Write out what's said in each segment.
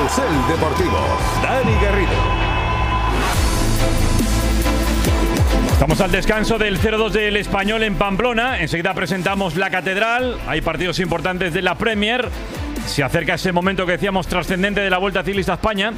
Carrusel Deportivo, Dani Garrido. Estamos al descanso del 0-2 del Español en Pamplona. Enseguida presentamos la Catedral. Hay partidos importantes de la Premier. Se acerca ese momento que decíamos trascendente de la Vuelta Ciclista a España.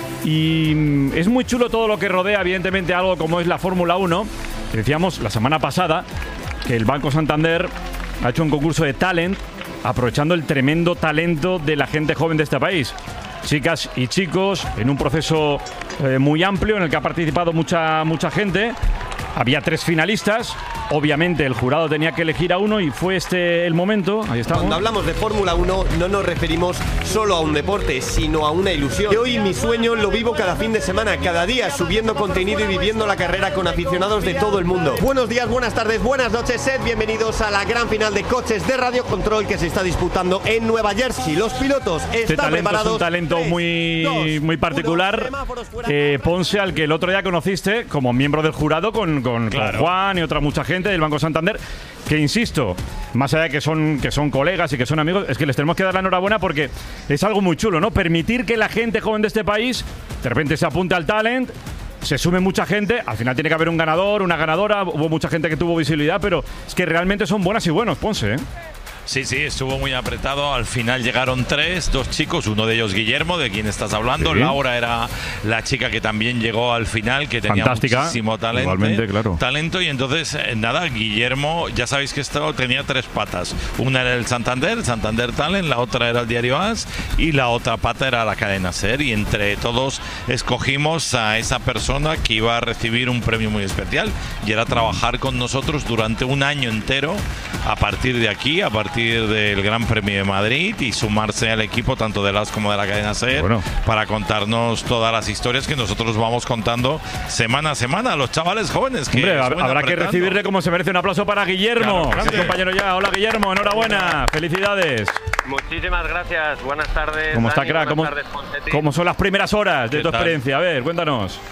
Y es muy chulo todo lo que rodea, evidentemente, algo como es la Fórmula 1. Decíamos la semana pasada que el Banco Santander ha hecho un concurso de talent, aprovechando el tremendo talento de la gente joven de este país. Chicas y chicos, en un proceso muy amplio en el que ha participado mucha gente. Había 3 finalistas. Obviamente el jurado tenía que elegir a uno y fue este el momento. Ahí estamos. Cuando hablamos de Fórmula 1 no nos referimos solo a un deporte, sino a una ilusión. Yo hoy mi sueño lo vivo cada fin de semana, cada día, subiendo contenido y viviendo la carrera con aficionados de todo el mundo. Buenos días, buenas tardes, buenas noches, sed bienvenidos a la gran final de coches de Radio Control que se está disputando en Nueva Jersey. Los pilotos están preparados. Es un talento 3, muy particular. Ponce, al que el otro día conociste como miembro del jurado con Juan y otra mucha gente del Banco Santander, que insisto, más allá de que son colegas y que son amigos, es que les tenemos que dar la enhorabuena porque es algo muy chulo, ¿no? Permitir que la gente joven de este país de repente se apunte al talent, se sume mucha gente, al final tiene que haber un ganador, una ganadora, hubo mucha gente que tuvo visibilidad, pero es que realmente son buenas y buenos, Ponce, ¿eh? Sí, estuvo muy apretado. Al final llegaron 3, 2 chicos, uno de ellos Guillermo, de quien estás hablando. Sí. Laura era la chica que también llegó al final, que tenía muchísimo talento. Igualmente, claro. Talento, y entonces, nada, Guillermo, ya sabéis que esto tenía 3 patas. Una era el Santander Talent, la otra era el Diario AS y la otra pata era la cadena SER. Y entre todos escogimos a esa persona que iba a recibir un premio muy especial y era trabajar con nosotros durante un año entero a partir de aquí, a partir del Gran Premio de Madrid, y sumarse al equipo tanto de las como de la cadena SER para contarnos todas las historias que nosotros vamos contando semana a semana a los chavales jóvenes. Que hombre, habrá que recibirle como se merece. Un aplauso para Guillermo, claro, compañero ya. Hola Guillermo, enhorabuena, felicidades. Muchísimas gracias, buenas tardes. ¿Cómo está, Dani, crack? ¿Cómo son las primeras horas de tu experiencia? A ver, cuéntanos.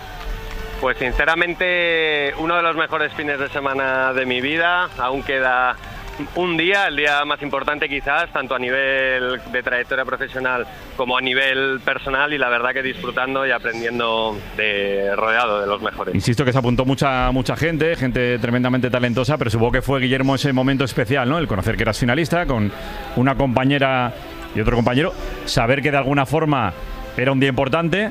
Pues sinceramente, uno de los mejores fines de semana de mi vida. Aún queda un día, el día más importante quizás, tanto a nivel de trayectoria profesional como a nivel personal, y la verdad que disfrutando y aprendiendo rodeado de los mejores. Insisto que se apuntó mucha gente tremendamente talentosa, pero supongo que fue, Guillermo, ese momento especial, ¿no? El conocer que eras finalista con una compañera y otro compañero, saber que de alguna forma era un día importante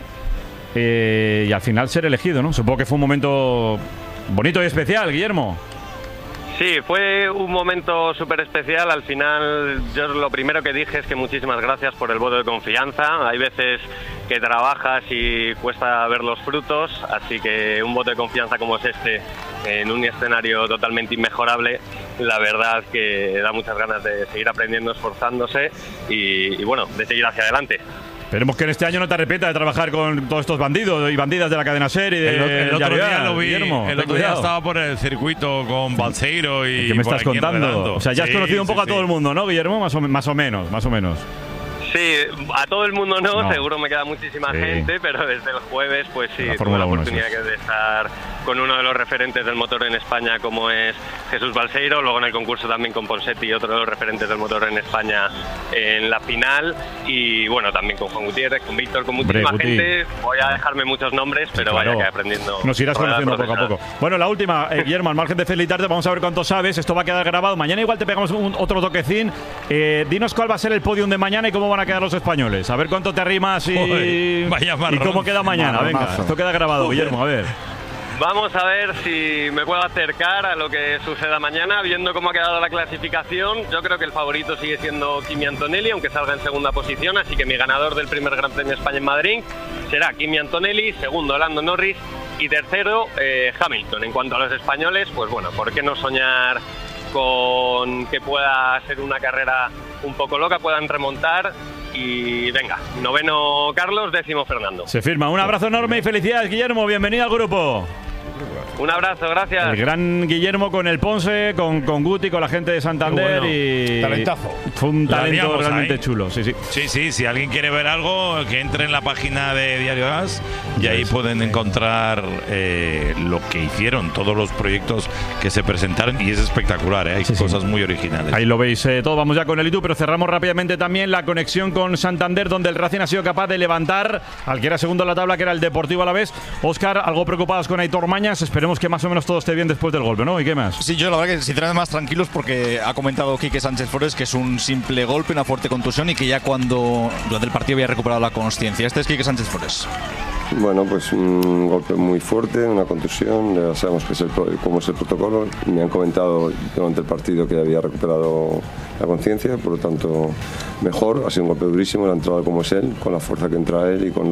y al final ser elegido, ¿no? Supongo que fue un momento bonito y especial, Guillermo. Sí, fue un momento súper especial. Al final, yo lo primero que dije es que muchísimas gracias por el voto de confianza. Hay veces que trabajas y cuesta ver los frutos, así que un voto de confianza como es este, en un escenario totalmente inmejorable, la verdad que da muchas ganas de seguir aprendiendo, esforzándose y bueno, de seguir hacia adelante. Esperemos que en este año no te arrepientas de trabajar con todos estos bandidos y bandidas de la cadena SER y de el otro día lo vi, Guillermo. El otro día estaba por el circuito con Balseiro y ¿qué me estás contando? Enredando. O sea, ya has conocido un poco a todo el mundo, ¿no, Guillermo? Más o menos. Sí, a todo el mundo no, seguro me queda muchísima gente, pero desde el jueves pues sí, tuve la oportunidad de estar con uno de los referentes del motor en España como es Jesús Balseiro, luego en el concurso también con Ponsetti, otro de los referentes del motor en España en la final, y bueno, también con Juan Gutiérrez, con Víctor, con muchísima gente. Voy a dejarme muchos nombres, pero claro, vaya que aprendiendo. Nos irás conociendo poco a poco. Bueno, la última, Guillermo, al margen de felicitarte, vamos a ver cuánto sabes, esto va a quedar grabado, mañana igual te pegamos otro toquecín. Dinos cuál va a ser el podium de mañana y cómo van a quedar los españoles, a ver cuánto te arrimas y cómo queda mañana. Venga, esto queda grabado, Guillermo, a ver. Vamos a ver si me puedo acercar a lo que suceda mañana, viendo cómo ha quedado la clasificación. Yo creo que el favorito sigue siendo Kimi Antonelli, aunque salga en segunda posición, así que mi ganador del primer Gran Premio de España en Madrid será Kimi Antonelli, segundo Lando Norris y tercero Hamilton. En cuanto a los españoles, pues bueno, ¿por qué no soñar con que pueda ser una carrera un poco loca, puedan remontar? Y venga, noveno Carlos, décimo Fernando. Se firma. Un abrazo enorme y felicidades, Guillermo. Bienvenido al grupo. Un abrazo, gracias. El gran Guillermo con el Ponce, con Guti, con la gente de Santander. Bueno, y talentazo. Fue un talento realmente ahí. chulo. Sí. Sí, si alguien quiere ver algo, que entre en la página de Diario As y ahí pueden encontrar lo que hicieron, todos los proyectos que se presentaron, y es espectacular, hay cosas muy originales. Ahí lo veis todo. Vamos ya con el YouTube, pero cerramos rápidamente también la conexión con Santander, donde el Racing ha sido capaz de levantar al que era segundo en la tabla, que era el Deportivo Alavés. Óscar, algo preocupados con Aitor Mañas. Esperemos que más o menos todo esté bien después del golpe, ¿no? ¿Y qué más? Sí, yo la verdad que sinceramente más tranquilos, porque ha comentado Quique Sánchez Flores que es un simple golpe, una fuerte contusión, y que ya cuando durante el partido había recuperado la consciencia. Este es Quique Sánchez Flores. Bueno, pues un golpe muy fuerte, una contusión, ya sabemos cómo es el protocolo. Me han comentado durante el partido que había recuperado la conciencia, por lo tanto mejor. Ha sido un golpe durísimo, la entrada como es él, con la fuerza que entra él y con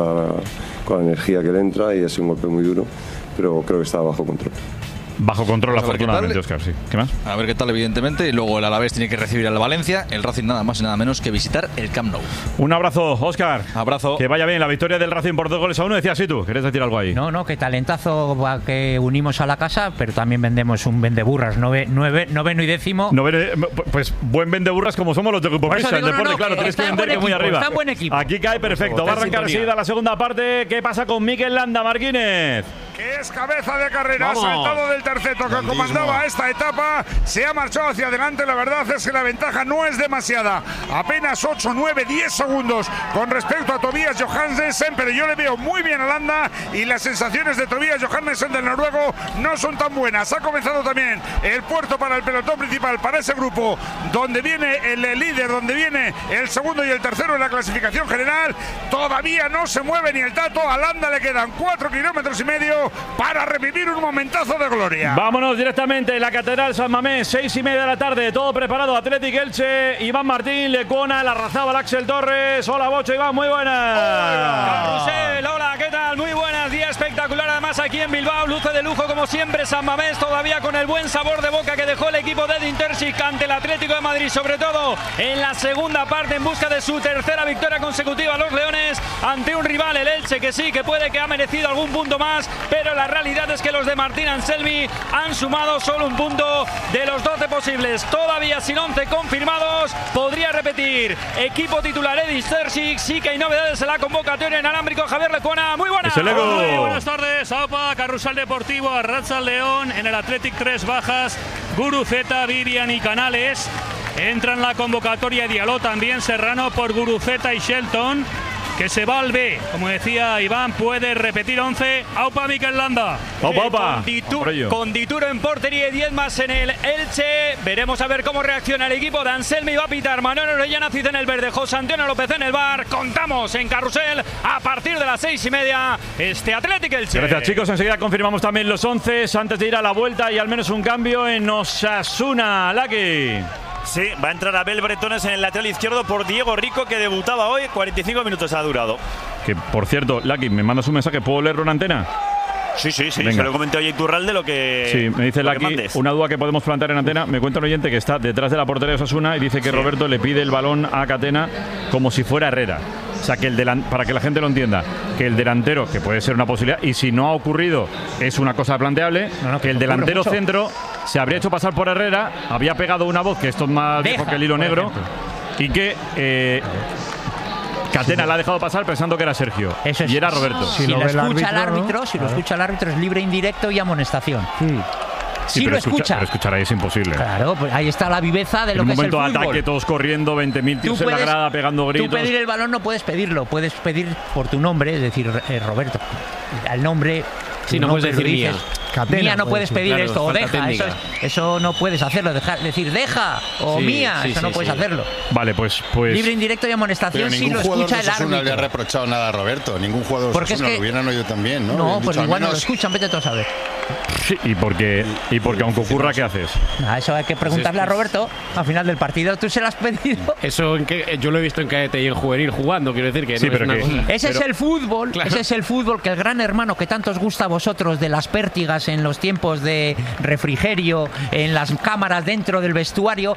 la energía que le entra, y ha sido un golpe muy duro, pero creo que está bajo control. Bajo control, afortunadamente, Óscar, sí. ¿Qué más? A ver qué tal, evidentemente. Y luego el Alavés tiene que recibir al Valencia. El Racing nada más y nada menos que visitar el Camp Nou. Un abrazo, Óscar. Abrazo. Que vaya bien la victoria del Racing por 2-1. Decías sí tú, ¿querés decir algo ahí? No, que talentazo que unimos a la casa, pero también vendemos un vendeburras, noveno y décimo. Pues buen vendeburras como somos los de Grupo Prisa. El deporte, claro, tienes que vender que muy arriba. Está en buen equipo. Aquí cae perfecto. Va a arrancar enseguida la segunda parte. ¿Qué pasa con Mikel Landa, Marquínez? Que es cabeza de carrera, ha saltado del terceto que comandaba esta etapa, se ha marchado hacia adelante. La verdad es que la ventaja no es demasiada, apenas 8, 9, 10 segundos con respecto a Tobias Johannessen, pero yo le veo muy bien a Landa, y las sensaciones de Tobias Johannessen del noruego no son tan buenas. Ha comenzado también el puerto para el pelotón principal, para ese grupo donde viene el líder, donde viene el segundo y el tercero en la clasificación general. Todavía no se mueve ni el tato, a Landa le quedan 4,5 kilómetros para revivir un momentazo de gloria. Vámonos directamente, la Catedral San Mamés, 6:30 de la tarde, todo preparado. Athletic Elche, Iván Martín, Lecuona, Larrazábal, Axel Torres. Hola, Bocho, Iván, muy buenas. Carrusel, hola, ¿qué tal? Muy buenas, día espectacular además aquí en Bilbao, luce de lujo como siempre San Mamés, todavía con el buen sabor de boca que dejó el equipo de Edin Terzic ante el Atlético de Madrid, sobre todo en la segunda parte, en busca de su tercera victoria consecutiva los Leones, ante un rival, el Elche, que sí, que puede que ha merecido algún punto más, pero la realidad es que los de Martín Anselmi han sumado solo un punto de los 12 posibles, todavía sin 11 confirmados. Podría repetir equipo titular Edin Terzic, sí que hay novedades en la convocatoria en alámbrico. Javier Lecuona, muy buenas. Muy buenas tardes, AUPA, Carrusel Deportivo, Arratza León, en el Athletic 3 bajas, Guruceta, Vivian y Canales. Entra en la convocatoria Diallo, también Serrano por Guruceta y Shelton, que se va al B. Como decía Iván, puede repetir 11. Aupa Mikel Landa. Aupa. Con Dituro en portería y 10 más en el Elche. Veremos a ver cómo reacciona el equipo de Anselmi. Va a pitar Manuel Orellana Cid en el verde, José Antonio López en el bar. Contamos en Carrusel a partir de las 6:30 este Athletic Elche. Gracias, chicos. Enseguida confirmamos también los 11 antes de ir a la vuelta, y al menos un cambio en Osasuna. Lucky. Sí, va a entrar Abel Bretones en el lateral izquierdo por Diego Rico, que debutaba hoy. 45 minutos ha durado. Que, por cierto, Lucky, me mandas un mensaje. ¿Puedo leerlo en antena? Sí. Venga. Se lo comenté hoy a Iturralde lo que. Sí, me dice Lucky, una duda que podemos plantear en antena. Me cuenta un oyente que está detrás de la portería de Osasuna y dice que Roberto le pide el balón a Catena como si fuera Herrera. O sea, que para que la gente lo entienda, que el delantero, que puede ser una posibilidad, y si no ha ocurrido, es una cosa planteable, que el delantero centro se habría hecho pasar por Herrera, había pegado una voz, que esto es más viejo que el hilo negro, y que Catena la ha dejado pasar pensando que era Sergio. Eso es, y era Roberto. Si lo escucha el árbitro, si lo escucha el árbitro, es libre, indirecto y amonestación. Sí, pero escuchar ahí es imposible. Claro, pues ahí está la viveza de lo que es el fútbol. En un momento de ataque, todos corriendo, 20.000 tíos en la grada pegando gritos. Tú pedir el balón no puedes pedirlo, puedes pedir por tu nombre, es decir, Roberto. Al nombre. Sí, no puedes decir mía. Mía no puedes pedir esto, o deja. Eso no puedes hacerlo. Decir deja o mía, eso no puedes hacerlo. Vale, pues. Libre, indirecto y amonestación si lo escucha el árbitro. No le ha reprochado nada a Roberto. Ningún jugador de Osasuna lo hubieran oído también, ¿no? No, pues igual no lo escuchan, vete tú a saber. Sí, y porque aunque ocurra, ¿qué haces? Eso hay que preguntarle a Roberto al final del partido. ¿Tú se lo has pedido? Eso yo lo he visto en cadete y en juvenil jugando, quiero decir que sí, no pero es una... Ese es el fútbol, claro. Ese es el fútbol que el gran hermano que tanto os gusta a vosotros, de las pértigas en los tiempos de refrigerio, en las cámaras dentro del vestuario,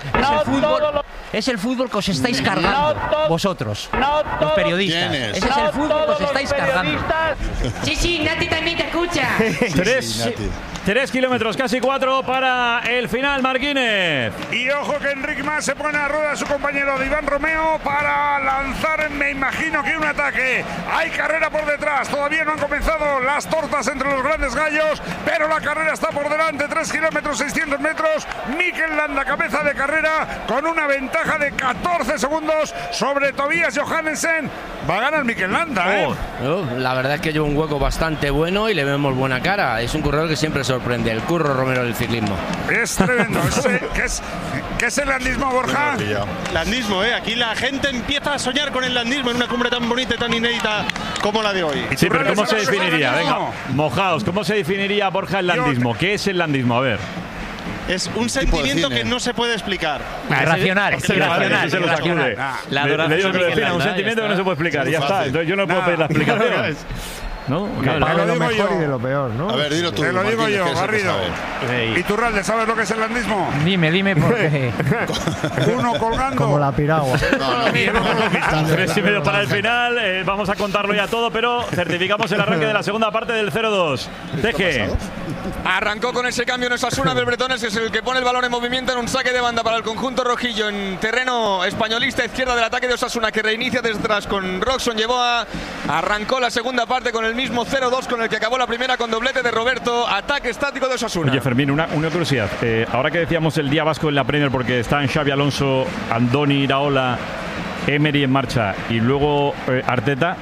es el fútbol que os estáis cargando vosotros, los periodistas. Ese es el fútbol que os estáis cargando. Sí, Nati también te escucha. 3 kilómetros, casi 4 para el final, Marquínez. Y ojo que Enric Mas se pone a rueda a su compañero de Iván Romeo para lanzar, me imagino que un ataque. Hay carrera por detrás, todavía no han comenzado las tortas entre los grandes gallos, pero la carrera está por delante, 3 kilómetros, 600 metros. Mikel Landa, cabeza de carrera, con una ventaja de 14 segundos sobre Tobias Johannesen. Va a ganar Mikel Landa, ¿eh? La verdad es que lleva un hueco bastante bueno y le vemos buena cara. Es un corredor que siempre sorprende, el Curro Romero del ciclismo. Es tremendo. ¿Qué es el landismo, Borja? Landismo, aquí la gente empieza a soñar con el landismo en una cumbre tan bonita y tan inédita como la de hoy. Sí, pero ¿cómo se definiría? Venga, mojaos, ¿cómo se definiría, Borja, el landismo? ¿Qué es el landismo? A ver. Es un sentimiento que no se puede explicar. Irracional. La adoración le digo que un sentimiento que no se puede explicar. Ya está. Entonces yo no puedo pedir la explicación. ¿No? De lo mejor y de lo peor, ¿no? A ver, dilo tú. Te lo digo yo, Garrido. Iturralde, ¿sabes lo que es el landismo? Dime, porque uno colgando. Como la piragua. 3,5 para el final. Vamos a contarlo ya todo, pero certificamos el arranque de la segunda parte del 0-2. Teje. Arrancó con ese cambio en Osasuna. Belbretones es el que pone el balón en movimiento en un saque de banda para el conjunto rojillo en terreno españolista, izquierda del ataque de Osasuna, que reinicia desde atrás con Roxon Yeboah. Arrancó la segunda parte con el mismo 0-2 con el que acabó la primera, con doblete de Roberto. Ataque estático de Osasuna. Oye, Fermín, una curiosidad. Ahora que decíamos el día vasco en la Premier, porque están Xabi Alonso, Andoni Iraola, Emery en marcha y luego Arteta,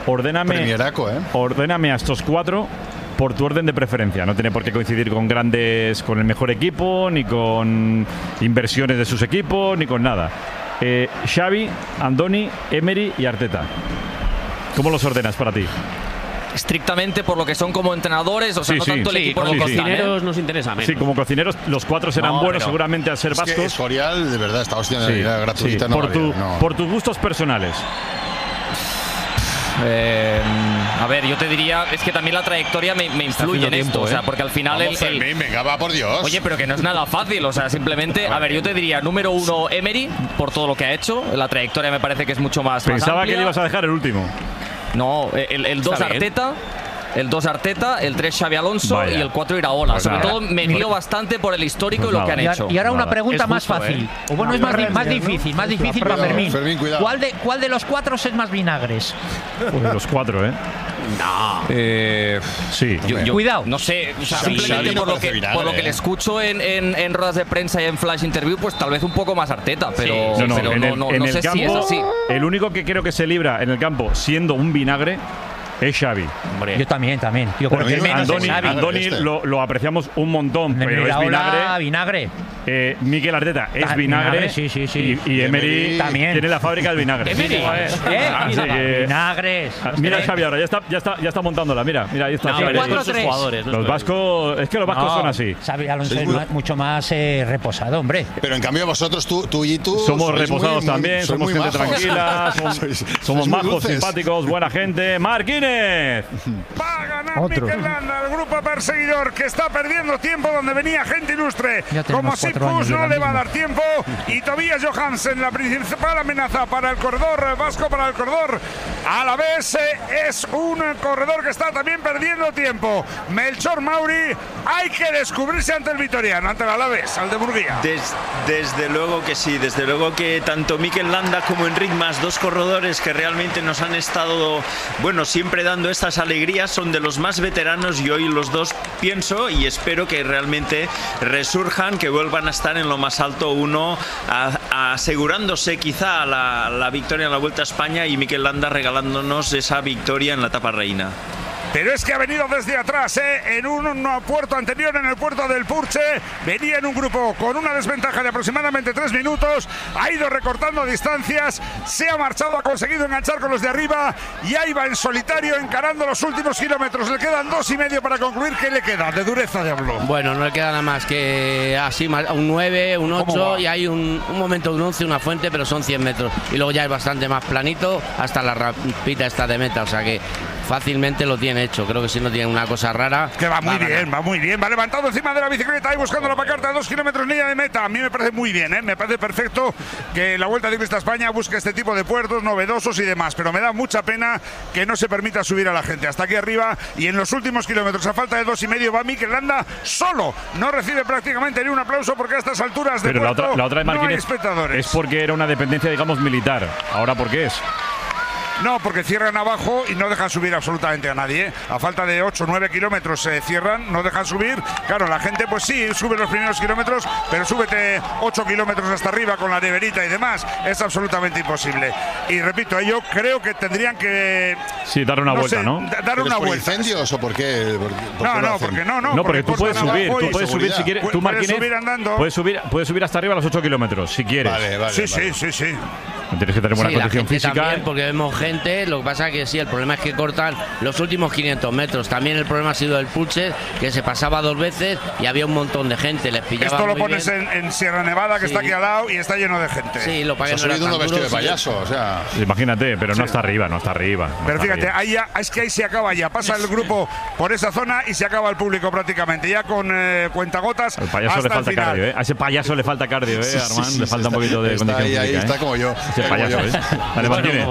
ordéname a estos 4 por tu orden de preferencia. No tiene por qué coincidir con el mejor equipo, ni con inversiones de sus equipos, ni con nada. Xavi, Andoni, Emery y Arteta. ¿Cómo los ordenas para ti? Estrictamente por lo que son como entrenadores, o sea, no tanto el equipo como como cocineros nos interesa menos. Sí, como cocineros los 4 serán buenos seguramente al ser vascos. Escorial, de verdad, esta hostia gratuita por tus gustos personales. A ver, yo te diría, es que también la trayectoria me influye en esto, o sea, porque al final venga, va, por Dios. Oye, pero que no es nada fácil, o sea, simplemente, a ver, yo te diría número 1 Emery, por todo lo que ha hecho, la trayectoria me parece que es mucho más Pensaba amplia. que le ibas a dejar el último. No, el 2 Arteta. El 2 Arteta, el 3 Xabi Alonso y el 4 Iraola. Pues sobre todo me guío bastante por el histórico y lo que han hecho. Y ahora una pregunta más fácil. O bueno, es más difícil para Fermín. Cuidado. ¿Cuál de los 4 es más vinagres? Pues los 4, No. Sí. Cuidado. No sé, o sea, simplemente por lo que le escucho en ruedas de prensa y en flash interview, pues tal vez un poco más Arteta, pero no sé si es así. El único que creo que se libra en el campo siendo un vinagre es Xavi. Yo también. Yo creo que Andoni lo apreciamos un montón, pero es vinagre. Mikel Arteta es vinagre. Sí. Y Emery también tiene la fábrica del vinagre. Vinagres. Mira Xavi ahora, ya está montándola. Mira, ahí está. Los vascos, es que los vascos son así. Xavi Alonso es mucho más reposado, hombre. Pero en cambio vosotros, tú y tú somos reposados también, somos gente tranquila, somos majos, simpáticos, buena gente. Marquínez. Va a ganar Mikel Landa, el grupo perseguidor que está perdiendo tiempo donde venía gente ilustre. Como Sipus no le va a dar tiempo. Y Tobias Johannesen, la principal amenaza para el corredor vasco, para el corredor a la vez, es un corredor que está también perdiendo tiempo. Melchor Mauri, hay que descubrirse ante el Vitoriano, ante el Alavés, al de Murguía. Desde luego que sí, desde luego que tanto Mikel Landa como Enric Mas, 2 corredores que realmente nos han estado, siempre dando estas alegrías, son de los más veteranos y hoy los 2 pienso y espero que realmente resurjan, que vuelvan a estar en lo más alto, uno asegurándose quizá la victoria en la Vuelta a España y Mikel Landa regalándonos esa victoria en la etapa reina. Pero es que ha venido desde atrás, en un puerto anterior, en el puerto del Purche. Venía en un grupo con una desventaja de aproximadamente 3 minutos. Ha ido recortando distancias. Se ha marchado, ha conseguido enganchar con los de arriba. Y ahí va en solitario encarando los últimos kilómetros. Le quedan 2,5 para concluir. ¿Qué le queda de dureza de Ablo? Bueno, no le queda nada más que así, un 9, un 8. Y hay un momento de un 11, una fuente, pero son 100 metros. Y luego ya es bastante más planito hasta la rampita esta de meta. O sea que fácilmente lo tiene hecho. Creo que si no tiene una cosa rara. Que va muy bien, va muy bien. Va levantado encima de la bicicleta y buscando la pancarta a 2 kilómetros línea de meta. A mí me parece muy bien, me parece perfecto que la Vuelta Ciclista a España busque este tipo de puertos novedosos y demás. Pero me da mucha pena que no se permita subir a la gente hasta aquí arriba. Y en los últimos kilómetros, a falta de 2,5, va Mikel Landa solo. No recibe prácticamente ni un aplauso porque a estas alturas de Pero puerto la otra de no hay Martínez espectadores. es porque era una dependencia, digamos, militar. ¿Ahora por qué es? No, porque cierran abajo y no dejan subir absolutamente a nadie. A falta de 8 o 9 kilómetros cierran, no dejan subir. Claro, la gente pues sí, sube los primeros kilómetros, pero súbete 8 kilómetros hasta arriba con la neverita y demás. Es absolutamente imposible. Y repito, yo creo que tendrían que... Sí, dar una vuelta, ¿no? Dar una ¿Por vuelta. incendios o por qué? Porque tú puedes subir si quieres. Tú, Martínez, subir andando. puedes subir hasta arriba a los 8 kilómetros, si quieres. Sí. Tienes que tener buena condición física. También, porque vemos gente, lo que pasa que sí, el problema es que cortan los últimos 500 metros. También el problema ha sido el Pulcher, que se pasaba 2 veces y había un montón de gente, les pillaba. Esto lo muy pones bien. en Sierra Nevada, que está aquí al lado y está lleno de gente. Sí, lo pagué. Se ha subido uno vestido de payaso, o sea. Imagínate, pero no está arriba, Pero fíjate, ahí es que ahí se acaba ya. Pasa el grupo por esa zona y se acaba el público prácticamente. Ya con cuentagotas. Al payaso le falta cardio, A ese payaso le falta cardio, Armand. Le falta un poquito de condición física. Ahí está como yo. Ese payaso, Vale, Martínez.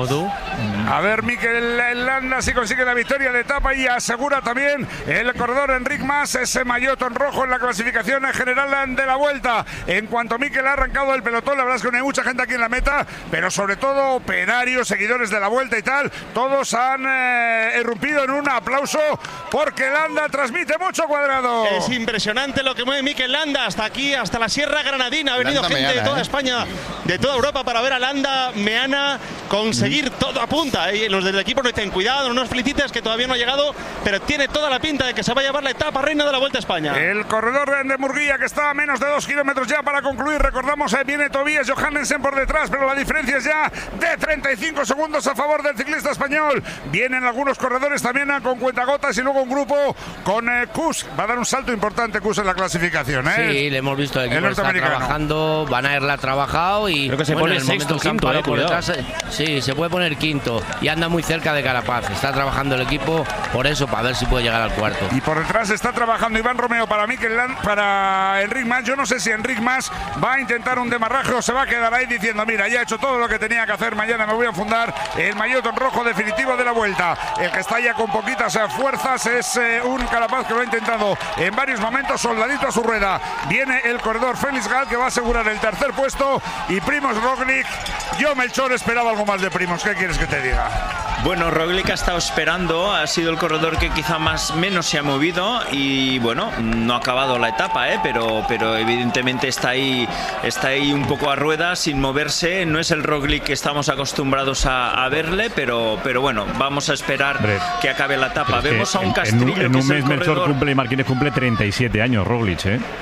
A ver, Mikel Landa si consigue la victoria de etapa y asegura también el corredor Enric Mas ese maillot en rojo en la clasificación general de la Vuelta. En cuanto Mikel ha arrancado el pelotón, la verdad es que no hay mucha gente aquí en la meta, pero sobre todo operarios, seguidores de la Vuelta y tal, todos han irrumpido en un aplauso porque Landa transmite mucho, Cuadrado. Es impresionante lo que mueve Mikel Landa hasta aquí, hasta la Sierra Granadina. Ha venido Landa gente Meana, de toda España, de toda Europa para ver a Landa Meana conseguir todo a punta. Los del equipo no ten cuidado, no nos felicites que todavía no ha llegado, pero tiene toda la pinta de que se va a llevar la etapa reina de la Vuelta a España. El corredor de Murguía, que está a menos de 2 kilómetros ya para concluir. Recordamos, viene Tobias Johannesen por detrás, pero la diferencia es ya de 35 segundos a favor del ciclista español. Vienen algunos corredores también con cuentagotas y luego un grupo con Kuss. Va a dar un salto importante Kuss en la clasificación. Sí, le hemos visto, el equipo está trabajando, Van Aert la ha trabajado y creo que se pone el sexto, quinto, por detrás, sí, se puede poner quinto y anda muy cerca de Carapaz. Está trabajando el equipo por eso, para ver si puede llegar al cuarto. Y por detrás está trabajando Iván Romeo para Mikel Landa, para Enric Mas. Yo no sé si Enric Mas va a intentar un demarraje o se va a quedar ahí diciendo, mira, ya he hecho todo lo que tenía que hacer, mañana me voy a fundar el maillot en rojo definitivo de la Vuelta. El que está ya con poquitas fuerzas es un Carapaz que lo ha intentado en varios momentos, soldadito a su rueda. Viene el corredor Félix Gal, que va a asegurar el tercer puesto, y Primož Roglic. Yo, Melchor, esperaba algo más de Primož. ¿Qué quieres que te diga? Bueno, Roglic ha estado esperando, ha sido el corredor que quizá menos se ha movido y bueno, no ha acabado la etapa, pero evidentemente está ahí un poco a rueda, sin moverse. No es el Roglic que estamos acostumbrados a verle, pero bueno, vamos a esperar que acabe la etapa. Vemos a un Castrillo en un mes Melchor cumple, Martínez cumple 37 años, Roglic,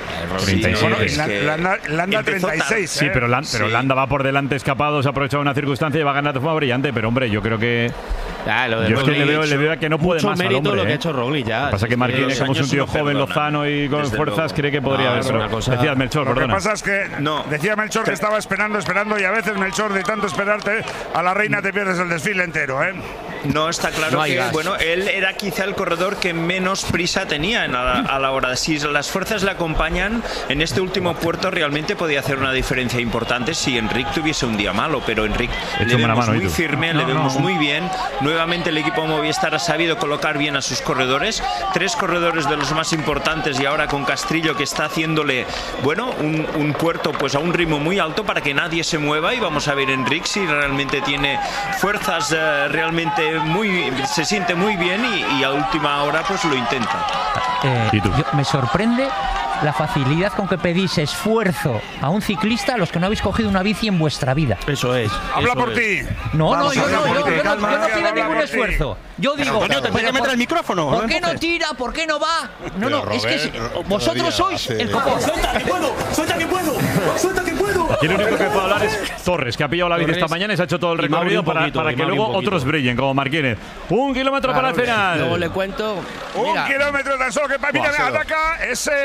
37. Landa 36. Sí, pero Landa va por delante escapado, se ha aprovechado una circunstancia y va a ganar de forma brillante, pero hombre, yo creo que yo es que le veo que no puede más al hombre. Lo que ha hecho Roglic ya. Lo que pasa es que Martínez, como es un tío joven, lozano y con fuerzas, cree que podría haber una cosa. Decía Melchor, lo que pasa es que decía Melchor que estaba esperando y a veces, Melchor, de tanto esperarte a la reina te pierdes el desfile entero, No, está claro que bueno, él era quizá el corredor que menos prisa tenía a la hora. Si las fuerzas le acompañan en este último puerto, realmente podía hacer una diferencia importante si Enric tuviese un día malo, pero Enric le vemos muy firme, le vemos muy bien. Nuevamente el equipo Movistar ha sabido colocar bien a sus corredores, 3 corredores de los más importantes, y ahora con Castrillo, que está haciéndole un puerto pues a un ritmo muy alto para que nadie se mueva, y vamos a ver Enric si realmente tiene fuerzas, realmente se siente muy bien y a última hora pues lo intenta. Me sorprende la facilidad con que pedís esfuerzo a un ciclista a los que no habéis cogido una bici en vuestra vida. Eso es. Habla por ti. No, yo no pido ningún esfuerzo. Yo digo, Antonio, te tienes que meter el micrófono. ¿Por qué no tira? ¿Por qué no va? No, es que vosotros sois el copón. ¡Suelta que puedo! Aquí el único que puede hablar es Torres, que ha pillado la bici esta mañana y se ha hecho todo el recorrido para que luego otros brillen, como Martínez. 1 kilómetro para el final. Luego le cuento. 1 kilómetro tan solo que mira, ataca ese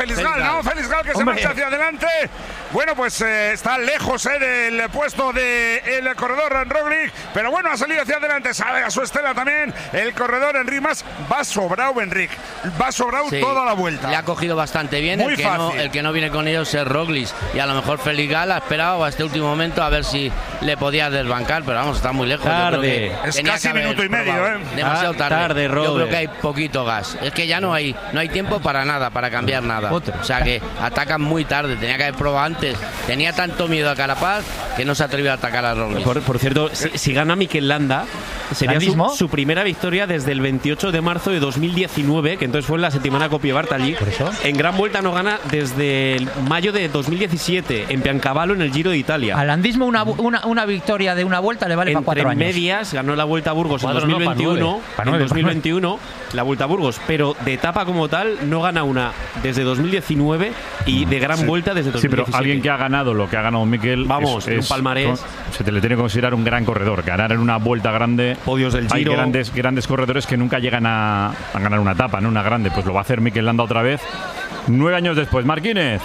Félix Gal, ¿no? Félix Gal que se marcha hacia adelante. Bueno, pues está lejos del puesto del corredor Roglic, pero bueno, ha salido hacia adelante, sale a su estela también el corredor Enric Mas. Va sobrado Enric, va sobrado toda la vuelta. Le ha cogido bastante bien. Muy el que no viene con ellos es Roglic, y a lo mejor Félix Gal ha esperado a este último momento a ver si le podía desbancar, pero vamos, está muy lejos. Tarde. Es casi minuto y medio, demasiado tarde. Robert. Yo creo que hay poquito gas. Es que ya no hay tiempo para nada, para cambiar nada. O sea que atacan muy tarde. Tenía que haber probado antes. Tenía tanto miedo a Carapaz que no se atrevió a atacar a Roglic. Por cierto, si gana Mikel Landa, sería su primera victoria desde el 28 de marzo de 2019, que entonces fue en la Settimana Coppi Bartali. En Gran Vuelta no gana desde el mayo de 2017, en Piancavallo, en el Giro de Italia. Al Landismo una victoria de una vuelta le vale para 4 años. En medias ganó la Vuelta a Burgos en 2021. En 2021 la Vuelta a Burgos, pero de etapa como tal no gana una desde 2019 y de Gran Vuelta desde 2017. Sí, pero alguien que ha ganado lo que ha ganado Mikel, vamos, un palmarés. Se te le tiene que considerar un gran corredor. Ganar en una vuelta grande. Podios del Giro. Hay grandes corredores que nunca llegan a ganar una etapa, ¿no? Una grande. Pues lo va a hacer Mikel Landa otra vez. 9 años después. Marquínez.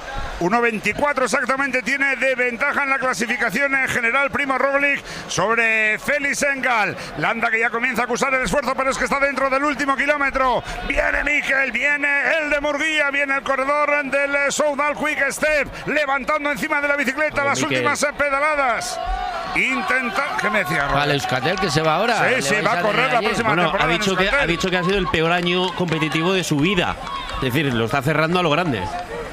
1.24 exactamente tiene de ventaja en la clasificación en general Primo Roglic sobre Félix Gal. Landa que ya comienza a acusar el esfuerzo, pero es que está dentro del último kilómetro. Viene Mikel, viene el de Murguía, viene el corredor del Soudal Quick Step, levantando encima de la bicicleta las últimas pedaladas. Intenta, ¿qué me decía Robert? Vale, Euskaltel que se va ahora. Sí, va a correr la próxima temporada. Ha dicho que ha sido el peor año competitivo de su vida. Es decir, lo está cerrando a lo grande.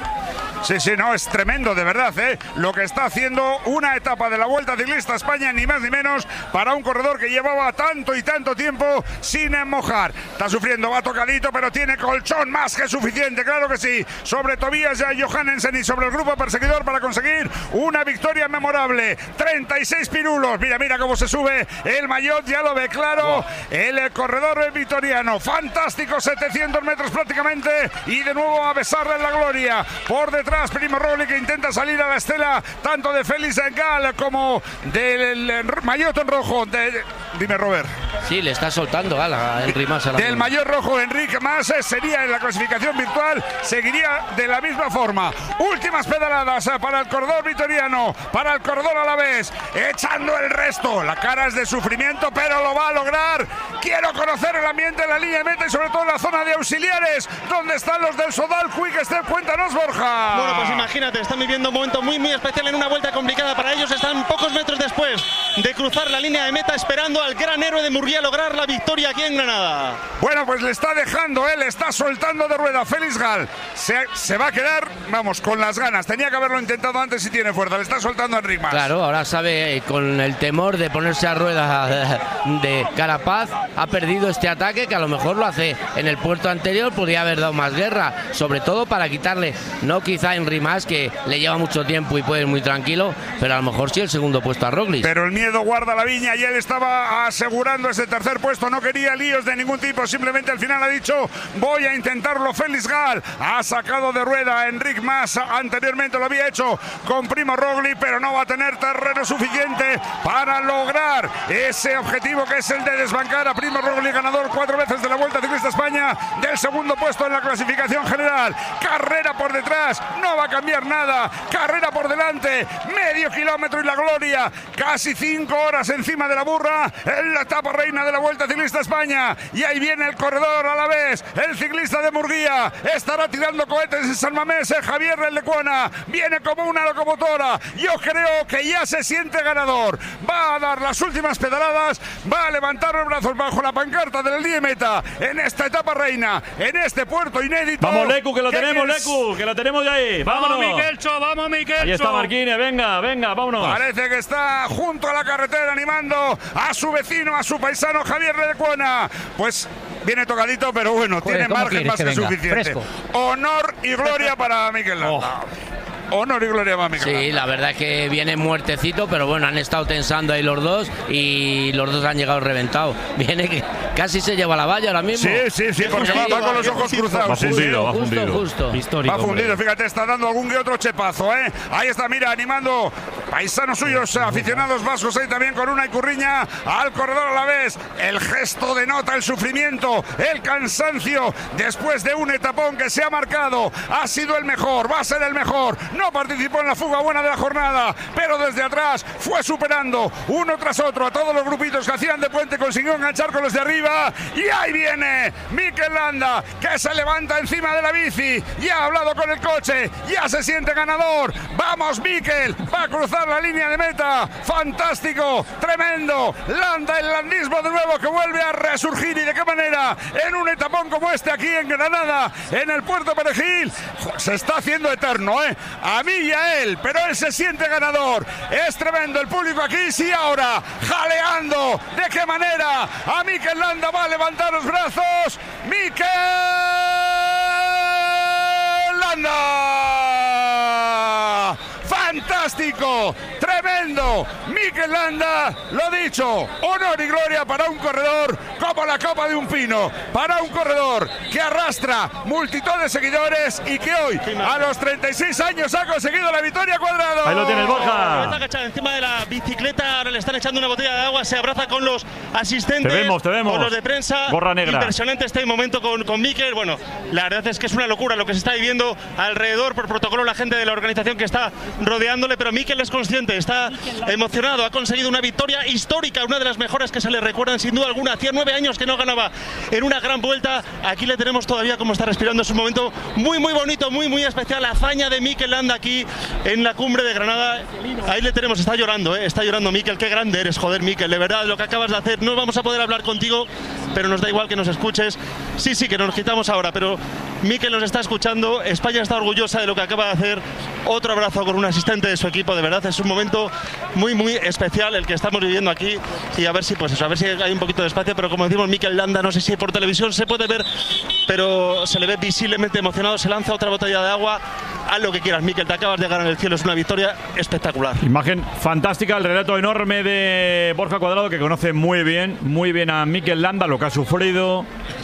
Sí, no, es tremendo, de verdad, lo que está haciendo una etapa de la Vuelta Ciclista a España, ni más ni menos, para un corredor que llevaba tanto y tanto tiempo sin mojar. Está sufriendo, va tocadito, pero tiene colchón más que suficiente, claro que sí, sobre Tobias Johannesen y sobre el grupo perseguidor para conseguir una victoria memorable. 36 pirulos, mira cómo se sube el maillot, ya lo ve claro, el corredor vitoriano, fantástico, 700 metros prácticamente, y de nuevo a besarle en la gloria. Por detrás Primo Roglic, que intenta salir a la estela tanto de Félix Gal como del maillot en rojo. Dime, Robert. Sí, le está soltando Gal a Enric Mas. Del maillot rojo, Enric Mas sería en la clasificación virtual, seguiría de la misma forma. Últimas pedaladas para el corredor vitoriano, para el corredor alavés, echando el resto. La cara es de sufrimiento, pero lo va a lograr. Quiero conocer el ambiente en la línea de meta y sobre todo en la zona de auxiliares, donde están los del Soudal Quick Step. Cuéntanos, Borja. Bueno, pues imagínate, están viviendo un momento muy especial en una vuelta complicada para ellos. Están pocos metros después de cruzar la línea de meta, esperando al gran héroe de Murguía lograr la victoria aquí en Granada. Bueno, pues le está dejando, le está soltando de rueda. Félix Gal se va a quedar, vamos, con las ganas. Tenía que haberlo intentado antes si tiene fuerza. Le está soltando a Enric Mas. Claro, ahora sabe, con el temor de ponerse a rueda de Carapaz, ha perdido este ataque que a lo mejor lo hace en el puerto anterior. Podría haber dado más guerra, sobre todo para quitarle, no quizá a Enric Mas, que le lleva mucho tiempo y puede ir muy tranquilo, pero a lo mejor sí el segundo puesto a Roglic. Pero el miedo guarda la viña y él estaba asegurando ese tercer puesto, no quería líos de ningún tipo, simplemente al final ha dicho voy a intentarlo. Félix Gal ha sacado de rueda a Enric Mas, anteriormente lo había hecho con Primo Roglic, pero no va a tener terreno suficiente para lograr ese objetivo que es el de desbancar a Primo Roglic, ganador 4 veces de la Vuelta Ciclista España, del segundo puesto en la clasificación general. Carrera por detrás, no va a cambiar nada, carrera por delante, medio kilómetro y la gloria, casi 5 horas encima de la burra en la etapa reina de la Vuelta Ciclista España. Y ahí viene el corredor a la vez, el ciclista de Murguía, estará tirando cohetes en San Mamés, Javier Lecuona, viene como una locomotora. Yo creo que ya se siente ganador, va a dar las últimas pedaladas, va a levantar los brazos bajo la pancarta de la línea de meta en esta etapa reina, en este puerto inédito. Vamos, Lecu, que lo tenemos, Lecu, que lo tenemos ya ahí. Vamos, Mikelcho, vamos, Mikelcho. Ahí está Marquínez, venga, vámonos. Parece que está junto a la carretera animando a su vecino, a su paisano Javier Lecuona. Pues viene tocadito, pero bueno, tiene margen más que suficiente. Fresco. Honor y gloria para Mikel Landa. Honor y gloria para Mikel Landa. Sí, la verdad es que viene muertecito, pero bueno, han estado tensando ahí los dos y los dos han llegado reventados. Viene que casi se lleva la valla ahora mismo. Sí, porque va con los ojos cruzados. Va fundido. Justo. Histórico, va fundido, fíjate, está dando algún que otro chepazo, Ahí está, mira, animando paisanos suyos, aficionados vascos ahí también con Unai Curriña al corredor a la vez. El gesto denota el sufrimiento, el cansancio después de un etapón que se ha marcado. Ha sido el mejor, va a ser el mejor. No participó en la fuga buena de la jornada, pero desde atrás fue superando uno tras otro a todos los grupitos que hacían de puente. Consiguió enganchar con los de arriba y ahí viene Mikel Landa, que se levanta encima de la bici. Ya ha hablado con el coche, ya se siente ganador. Vamos Mikel, va a cruzar la línea de meta. Fantástico, tremendo. Landa, el landismo de nuevo que vuelve a resurgir, y de qué manera en un etapón como este aquí en Granada, en el Puerto Perejil. Se está haciendo eterno, a mí y a él, pero él se siente ganador. Es tremendo el público aquí, sí, ahora jaleando. ¿De qué manera? A Mikel Landa va a levantar los brazos. Mikel Landa, fantástico, tremendo. Mikel Landa, lo dicho, honor y gloria para un corredor como la copa de un pino, para un corredor que arrastra multitud de seguidores y que hoy, a los 36 años, ha conseguido la victoria. Cuadrado. Ahí lo tiene el Borja. Está agachado encima de la bicicleta, ahora le están echando una botella de agua, se abraza con los asistentes, te vemos. con los de prensa. Gorra negra. Impresionante este momento con Mikel. Bueno, la verdad es que es una locura lo que se está viviendo alrededor. Por protocolo, la gente de la organización que está rodeándole, pero Mikel es consciente, está emocionado, ha conseguido una victoria histórica, una de las mejores que se le recuerdan sin duda alguna. Hacía 9 años que no ganaba en una gran vuelta. Aquí le tenemos todavía como está respirando. Es un momento muy bonito, muy especial. La hazaña de Mikel Landa aquí en la cumbre de Granada. Ahí le tenemos, está llorando Mikel. Qué grande eres, joder, Mikel, de verdad, lo que acabas de hacer. No vamos a poder hablar contigo, pero nos da igual que nos escuches. Sí, que nos quitamos ahora, pero Mikel nos está escuchando. España está orgullosa de lo que acaba de hacer. Otro abrazo con un asistente de su equipo, de verdad es un momento muy especial el que estamos viviendo aquí, y a ver si hay un poquito de espacio. Pero como decimos, Mikel Landa, no sé si por televisión se puede ver, pero se le ve visiblemente emocionado. Se lanza otra botella de agua. Haz lo que quieras, Mikel, te acabas de ganar el cielo, es una victoria espectacular. Imagen fantástica, el relato enorme de Borja Cuadrado, que conoce muy bien a Mikel Landa, lo que ha sufrido,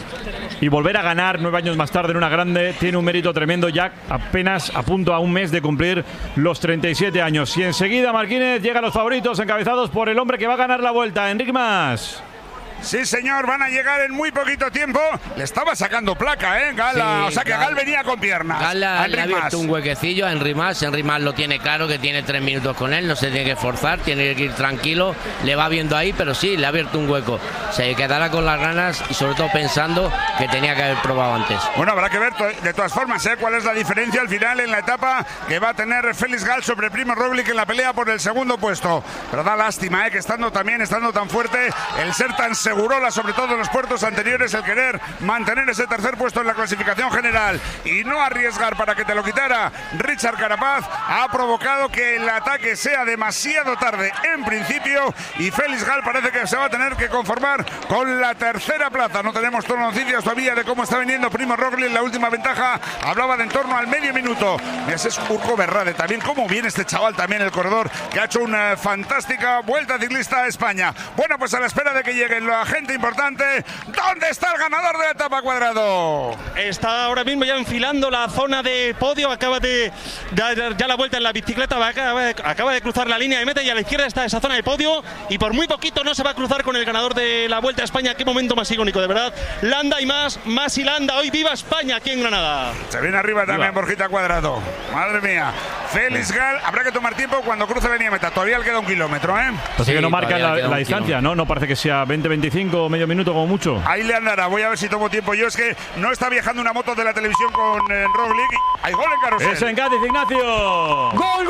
y volver a ganar 9 años más tarde en una grande tiene un mérito tremendo, ya apenas a punto, a un mes de cumplir los 37 años. Y enseguida, Marquínez, llegan los favoritos encabezados por el hombre que va a ganar la vuelta, Enric Mas. Sí, señor, van a llegar en muy poquito tiempo. Le estaba sacando placa, Gal. Sí, o sea que Gal venía con piernas. Gal le ha abierto un huequecillo a Enric Mas. Enric Mas lo tiene claro, que tiene 3 minutos con él, no se tiene que forzar, tiene que ir tranquilo. Le va viendo ahí, pero sí, le ha abierto un hueco. Se quedará con las ganas y sobre todo pensando que tenía que haber probado antes. Bueno, habrá que ver de todas formas cuál es la diferencia al final en la etapa que va a tener Félix Gal sobre Primo Roglic en la pelea por el segundo puesto. Pero da lástima, que estando tan fuerte, el ser tan segurola, sobre todo en los puertos anteriores, el querer mantener ese tercer puesto en la clasificación general y no arriesgar para que te lo quitara Richard Carapaz, ha provocado que el ataque sea demasiado tarde en principio, y Félix Gal parece que se va a tener que conformar con la tercera plaza. No tenemos todas las noticias todavía de cómo está viniendo Primo Roglic. La última ventaja hablaba de en torno al medio minuto. Ese es Urco Berrade también, cómo viene este chaval también, el corredor, que ha hecho una fantástica vuelta ciclista a España. Bueno, pues a la espera de que lleguen la gente importante, ¿dónde está el ganador de la etapa, Cuadrado? Está ahora mismo ya enfilando la zona de podio, acaba de dar ya la vuelta en la bicicleta, acaba de cruzar la línea de meta, y a la izquierda está esa zona de podio, y por muy poquito no se va a cruzar con el ganador de la Vuelta a España. Qué momento más icónico, de verdad. Landa y más y Landa. Hoy viva España aquí en Granada. Se viene arriba también Borjita Cuadrado. Madre mía. Félix Gal, habrá que tomar tiempo cuando cruce la línea de meta. Todavía le queda 1 kilómetro, Así que no marca la distancia, ¿no? No parece que sea 20-25 medio minuto como mucho. Ahí le andará, voy a ver si tomo tiempo. Yo es que no está viajando una moto de la televisión con Roglic. Hay gol en carrusel. Es en Cádiz, Ignacio. Gol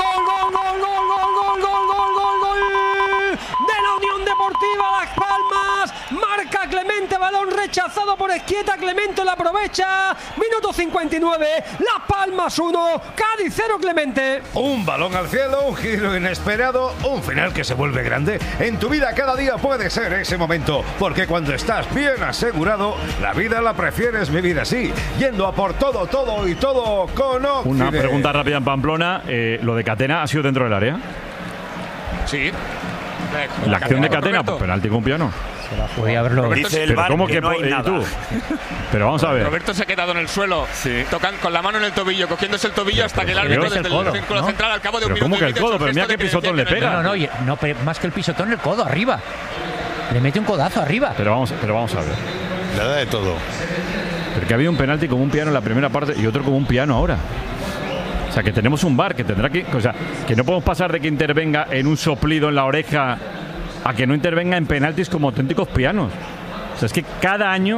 de la Unión Deportiva Las Palmas. Marca Clemente, balón rechazado por Esquieta. Clemente la aprovecha. Minuto 59. Las Palmas 1, Cádiz 0, Clemente. Un balón al cielo, un giro inesperado, un final que se vuelve grande. En tu vida cada día puede ser ese momento, porque cuando estás bien asegurado, la vida la prefieres vivir así, yendo a por todo con Occident. Una pregunta rápida en Pamplona. ¿Lo de Catena ha sido dentro del área? Sí. La acción de Catena, pues penalti con un piano. Podía haberlo. Dice el VAR ¿cómo que no hay y nada. tú? Pero vamos a ver. Roberto se ha quedado en el suelo, tocando con la mano en el tobillo, cogiéndose el tobillo hasta que el árbitro desde el círculo central al cabo de un Pero minuto. ¿cómo que el codo? Pero mira qué pisotón le pega. No, pero más que el pisotón, el codo arriba. Le mete un codazo arriba. Pero vamos a ver. Le da de todo. Porque había un penalti como un piano en la primera parte y otro como un piano ahora. O sea, que tenemos un VAR que tendrá que... O sea, que no podemos pasar de que intervenga en un soplido en la oreja a que no intervenga en penaltis como auténticos pianos. O sea, es que cada año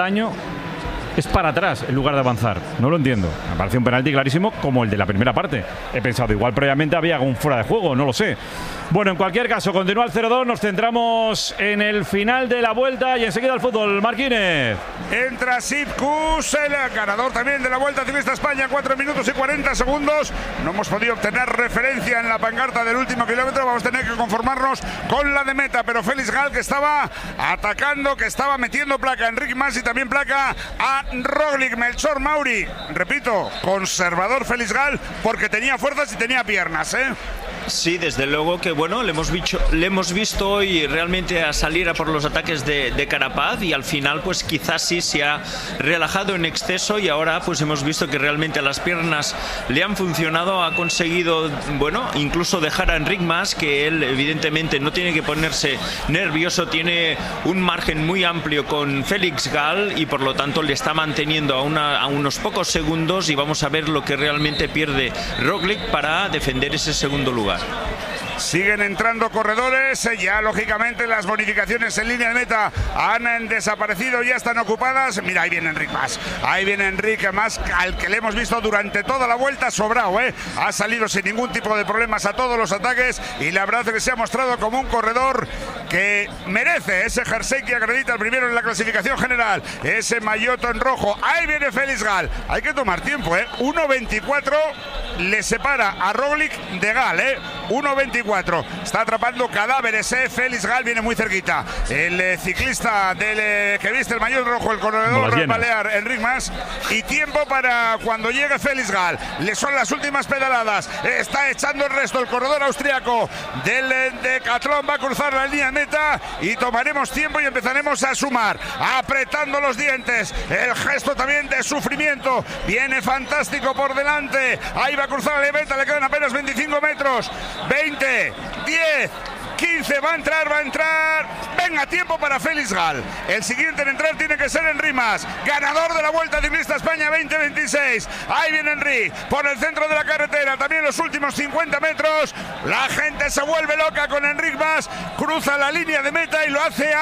es para atrás en lugar de avanzar. No lo entiendo. Me parece un penalti clarísimo como el de la primera parte. He pensado, igual previamente había algún fuera de juego, no lo sé. Bueno, en cualquier caso, continúa el 0-2. Nos centramos en el final de la vuelta y enseguida el fútbol. Marquínez. Entra Sitkus, el ganador también de la Vuelta Ciclista España, 4 minutos y 40 segundos. No hemos podido obtener referencia en la pancarta del último kilómetro. Vamos a tener que conformarnos con la de meta. Pero Félix Gal, que estaba atacando, que estaba metiendo placa a Enric Mas y también placa a Roglic. Melchor Mauri, repito, conservador Félix Gal, porque tenía fuerzas y tenía piernas, ¿eh? Sí, desde luego que bueno, le hemos visto hoy realmente a salir a por los ataques de Carapaz y al final pues quizás sí se ha relajado en exceso y ahora pues hemos visto que realmente las piernas le han funcionado, ha conseguido bueno, incluso dejar a Enric Mas, que él evidentemente no tiene que ponerse nervioso, tiene un margen muy amplio con Félix Gal y por lo tanto le está manteniendo a unos pocos segundos y vamos a ver lo que realmente pierde Roglic para defender ese segundo lugar. Siguen entrando corredores, ya lógicamente las bonificaciones en línea de meta han desaparecido, ya están ocupadas. Mira, ahí viene Enric Mas, ahí viene Enric Mas, al que le hemos visto durante toda la vuelta sobrado, ha salido sin ningún tipo de problemas a todos los ataques y la verdad es que se ha mostrado como un corredor que merece ese jersey que acredita el primero en la clasificación general, ese maillot en rojo. Ahí viene Félix Gal, hay que tomar tiempo, 1.24 le separa a Roglic de Gal, 1.24. Está atrapando cadáveres, Félix Gal viene muy cerquita. El ciclista que viste el maillot rojo, el corredor balear, Enric Mas. Y tiempo para cuando llegue Félix Gal. Le son las últimas pedaladas. Está echando el resto el corredor austriaco del Decathlon. Va a cruzar la línea de meta y tomaremos tiempo y empezaremos a sumar. Apretando los dientes. El gesto también de sufrimiento. Viene fantástico por delante. Ahí va a cruzar la meta. Le quedan apenas 25 metros. 20. 10, 15, va a entrar. Venga, tiempo para Félix Gal. El siguiente en entrar tiene que ser Enric Mas, ganador de la Vuelta Ciclista España 2026. Ahí viene Enric, por el centro de la carretera, también los últimos 50 metros. La gente se vuelve loca con Enric Mas, cruza la línea de meta y lo hace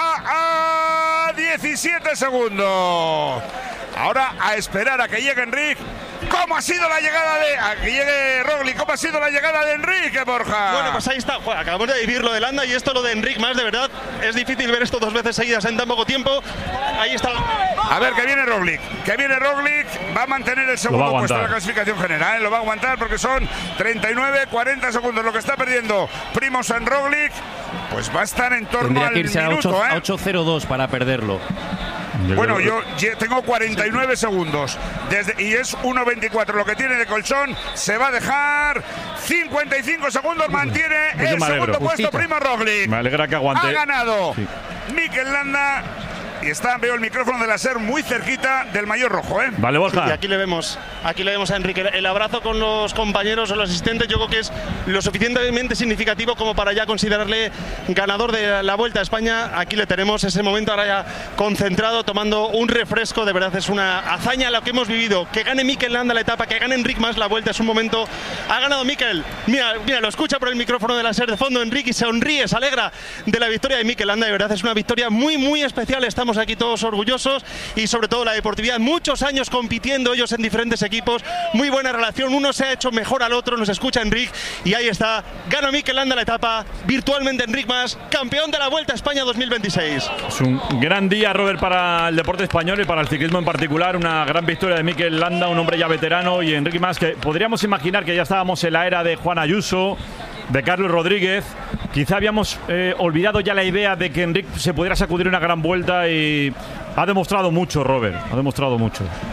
a 17 segundos. Ahora a esperar a que llegue Enric. ¿Cómo ha sido la llegada a que llegue Roglic? ¿Cómo ha sido la llegada de Enrique, Borja? Bueno, pues ahí está. Bueno, acabamos de vivir lo de Landa y esto lo de Enric Mas, de verdad. Es difícil ver esto 2 veces seguidas en tan poco tiempo. Ahí está. A ver, que viene Roglic. Va a mantener el segundo puesto en la clasificación general. Lo va a aguantar porque son 39, 40 segundos. Lo que está perdiendo Primož Roglic, pues va a estar en torno Tendría al que irse minuto. a 8.02 para perderlo. Bueno, yo tengo 49 segundos y es 1.24 lo que tiene de colchón. Se va a dejar 55 segundos. Mantiene el segundo puesto Primož Roglic. Me alegra que aguante. Ha ganado Mikel Landa. Y veo el micrófono de la SER muy cerquita del maillot rojo, Vale, Borja. Y aquí le vemos a Enrique. El abrazo con los compañeros o los asistentes, yo creo que es lo suficientemente significativo como para ya considerarle ganador de la Vuelta a España. Aquí le tenemos ese momento ahora ya concentrado, tomando un refresco. De verdad es una hazaña lo que hemos vivido. Que gane Mikel Landa la etapa, que gane Enric Mas la Vuelta, es un momento. Ha ganado Mikel. Mira, lo escucha por el micrófono de la SER de fondo Enrique y sonríe, se alegra de la victoria de Mikel Landa. De verdad es una victoria muy, muy especial. Estamos aquí todos orgullosos y sobre todo la deportividad, muchos años compitiendo ellos en diferentes equipos, muy buena relación, uno se ha hecho mejor al otro, nos escucha Enric y ahí está, gana Mikel Landa la etapa, virtualmente Enric Mas, campeón de la Vuelta a España 2026. Es un gran día, Robert, para el deporte español y para el ciclismo en particular, una gran victoria de Mikel Landa, un hombre ya veterano, y Enric Mas, que podríamos imaginar que ya estábamos en la era de Juan Ayuso, de Carlos Rodríguez. Quizá habíamos olvidado ya la idea de que Enric se pudiera sacudir una gran vuelta y ha demostrado mucho, Robert, ha demostrado mucho.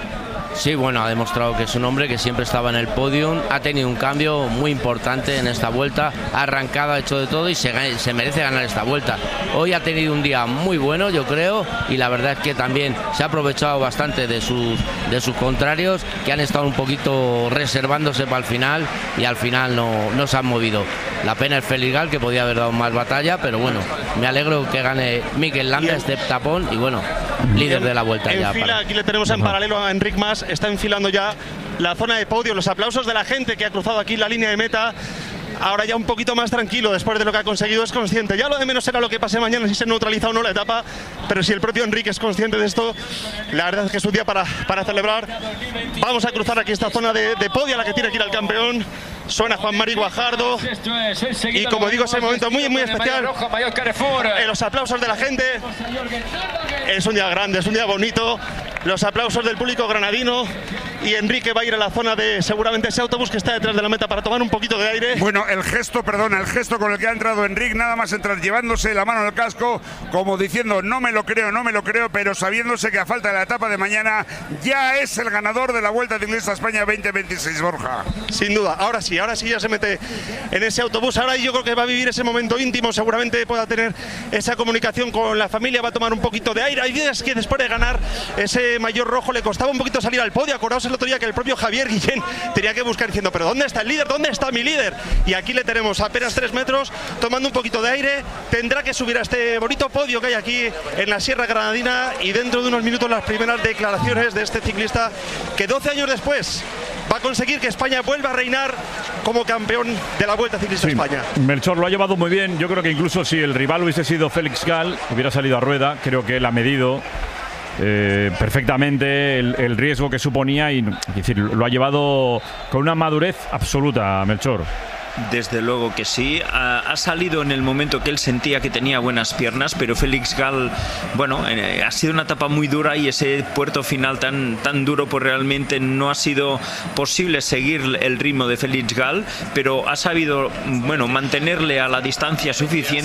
Sí, bueno, ha demostrado que es un hombre que siempre estaba en el podium, ha tenido un cambio muy importante en esta vuelta, ha arrancado, ha hecho de todo y se merece ganar esta vuelta. Hoy ha tenido un día muy bueno, yo creo, y la verdad es que también se ha aprovechado bastante de sus contrarios, que han estado un poquito reservándose para el final y al final no se han movido. La pena es Felix Gall, que podía haber dado más batalla, pero bueno, me alegro que gane Mikel Landa este tapón y bueno, líder de la vuelta ya. Aquí le tenemos en paralelo a Enric Mas, está enfilando ya la zona de podio, los aplausos de la gente que ha cruzado aquí la línea de meta. Ahora ya un poquito más tranquilo después de lo que ha conseguido, es consciente. Ya lo de menos será lo que pase mañana, si se neutraliza o no la etapa, pero si el propio Enric es consciente de esto, la verdad es que es un día para celebrar. Vamos a cruzar aquí esta zona de podio a la que tiene que ir el campeón. Suena Juan Mari Guajardo y como digo, es un momento muy especial. Los aplausos de la gente. Es un día grande, es un día bonito. Los aplausos del público granadino. Y Enrique va a ir a la zona de seguramente ese autobús que está detrás de la meta para tomar un poquito de aire. Bueno, el gesto con el que ha entrado Enric, nada más entrar llevándose la mano al casco, como diciendo no me lo creo, pero sabiéndose que a falta de la etapa de mañana ya es el ganador de la Vuelta Ciclista España 2026, Borja. Sin duda, ahora sí ya se mete en ese autobús. Ahora yo creo que va a vivir ese momento íntimo, seguramente pueda tener esa comunicación con la familia, va a tomar un poquito de aire. Hay días que después de ganar ese maillot rojo le costaba un poquito salir al podio. Acordaos el otro día que el propio Javier Guillén tenía que buscar diciendo, pero ¿dónde está el líder? ¿Dónde está mi líder? Y aquí le tenemos a apenas 3 metros, tomando un poquito de aire. Tendrá que subir a este bonito podio que hay aquí en la Sierra Granadina y dentro de unos minutos las primeras declaraciones de este ciclista que 12 años después va a conseguir que España vuelva a reinar como campeón de la Vuelta Ciclista España. Melchor lo ha llevado muy bien. Yo creo que incluso si el rival hubiese sido Felix Gall, hubiera salido a rueda. Creo que él ha medido perfectamente el riesgo que suponía y es decir, lo ha llevado con una madurez absoluta, Melchor. Desde luego que sí, ha salido en el momento que él sentía que tenía buenas piernas, pero Felix Gall, bueno, ha sido una etapa muy dura y ese puerto final tan duro, pues realmente no ha sido posible seguir el ritmo de Felix Gall, pero ha sabido, bueno, mantenerle a la distancia suficiente